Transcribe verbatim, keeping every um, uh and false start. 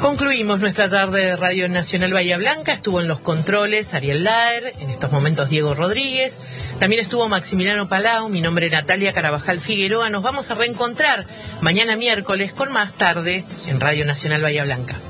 Concluimos nuestra tarde de Radio Nacional Bahía Blanca. Estuvo en los controles Ariel Laer, en estos momentos Diego Rodríguez. También estuvo Maximiliano Palau. Mi nombre es Natalia Carabajal Figueroa. Nos vamos a reencontrar mañana miércoles con Más Tarde en Radio Nacional Bahía Blanca.